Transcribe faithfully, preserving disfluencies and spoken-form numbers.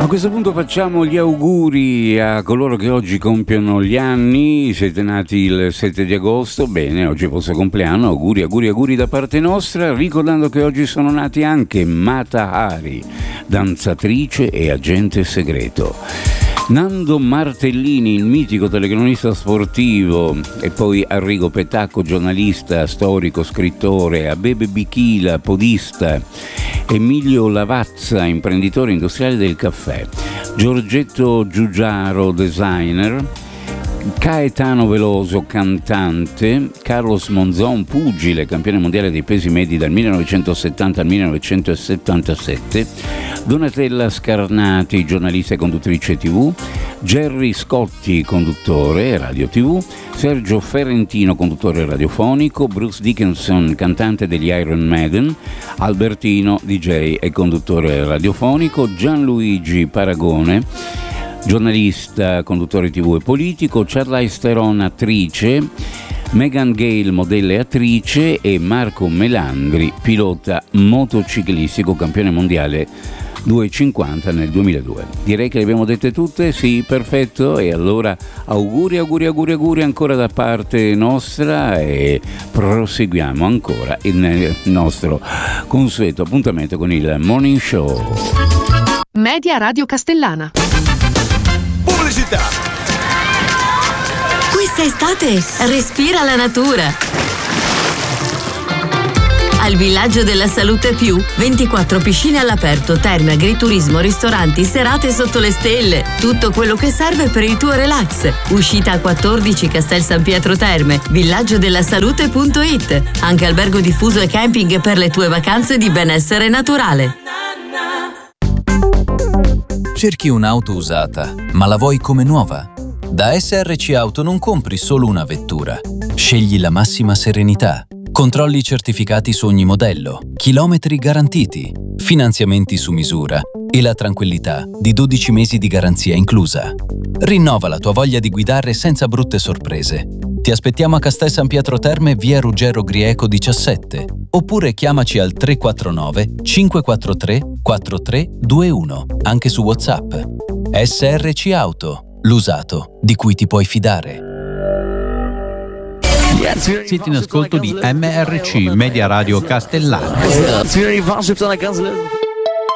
questo punto facciamo gli auguri a coloro che oggi compiono gli anni. Siete nati il sette di agosto, bene, oggi è il vostro compleanno, auguri, auguri, auguri da parte nostra, ricordando che oggi sono nati anche Mata Hari, danzatrice e agente segreto, Nando Martellini, il mitico telecronista sportivo, e poi Arrigo Petacco, giornalista, storico, scrittore, Abebe Bichila, podista, Emilio Lavazza, imprenditore industriale del caffè, Giorgetto Giugiaro, designer, Caetano Veloso, cantante, Carlos Monzon, pugile, campione mondiale dei pesi medi dal millenovecentosettanta al millenovecentosettantasette, Donatella Scarnati, giornalista e conduttrice tivù, Gerry Scotti, conduttore radio tivù, Sergio Ferrentino, conduttore radiofonico, Bruce Dickinson, cantante degli Iron Maiden, Albertino, D J e conduttore radiofonico, Gianluigi Paragone, giornalista, conduttore tivù e politico, Charlize Theron, attrice, Megan Gale, modella e attrice, e Marco Melandri, pilota motociclistico, campione mondiale duecentocinquanta nel duemiladue. Direi che le abbiamo dette tutte, sì, perfetto, e allora auguri, auguri, auguri, auguri ancora da parte nostra, e proseguiamo ancora il nostro consueto appuntamento con il Morning Show. Media Radio Castellana. Pubblicità. Questa estate respira la natura. Al Villaggio della Salute Più, ventiquattro piscine all'aperto, terme, agriturismo, ristoranti, serate sotto le stelle. Tutto quello che serve per il tuo relax. Uscita a quattordici Castel San Pietro Terme, villaggio della salute punto it. Anche albergo diffuso e camping per le tue vacanze di benessere naturale. Cerchi un'auto usata, ma la vuoi come nuova? Da S R C Auto non compri solo una vettura. Scegli la massima serenità. Controlli certificati su ogni modello, chilometri garantiti, finanziamenti su misura e la tranquillità di dodici mesi di garanzia inclusa. Rinnova la tua voglia di guidare senza brutte sorprese. Ti aspettiamo a Castel San Pietro Terme, via Ruggero Grieco diciassette, oppure chiamaci al tre quattro nove cinque quattro tre quattro tre due uno, anche su WhatsApp. S R C Auto, l'usato di cui ti puoi fidare. Siete in ascolto di M R C Media Radio Castellana. Signori,